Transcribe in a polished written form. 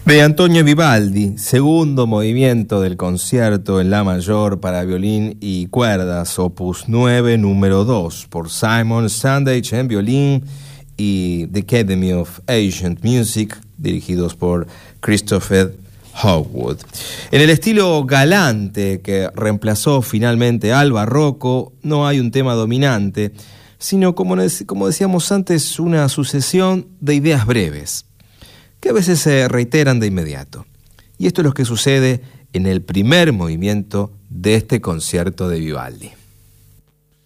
De Antonio Vivaldi, segundo movimiento del concierto en la mayor para violín y cuerdas, opus 9, número 2, por Simon Sandage en violín y The Academy of Ancient Music, dirigidos por Christopher Hogwood. En el estilo galante que reemplazó finalmente al barroco, no hay un tema dominante, sino, como decíamos antes, una sucesión de ideas breves, que a veces se reiteran de inmediato. Y esto es lo que sucede en el primer movimiento de este concierto de Vivaldi.